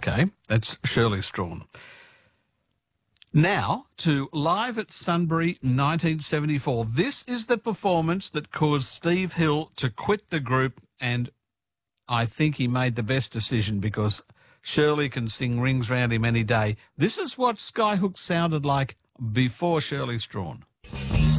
Okay, that's Shirley Strawn. Now to Live at Sunbury 1974. This is the performance that caused Steve Hill to quit the group, and I think he made the best decision because Shirley can sing Rings Round Him any day. This is what Skyhook sounded like before Shirley Strawn.